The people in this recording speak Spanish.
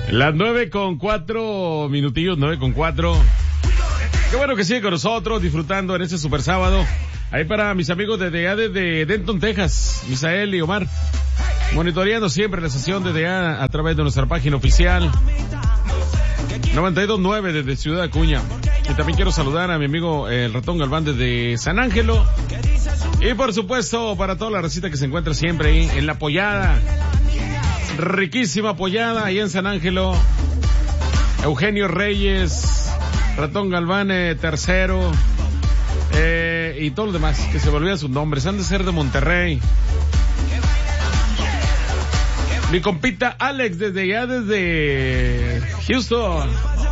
Las 9:04 minutillos, 9:04. Qué bueno que sigue con nosotros, disfrutando en este super sábado. Ahí para mis amigos de DA de Denton, Texas, Misael y Omar. Monitoreando siempre la estación de DA a través de nuestra página oficial. 92.9 desde Ciudad Acuña. Y también quiero saludar a mi amigo el Ratón Galván desde San Ángelo. Y por supuesto, para toda la recita que se encuentra siempre ahí en la pollada. Riquísima pollada ahí en San Ángelo. Eugenio Reyes, Ratón Galván tercero, y todos los demás que se me olvidan sus nombres. Han de ser de Monterrey. Mi compita Alex desde Houston.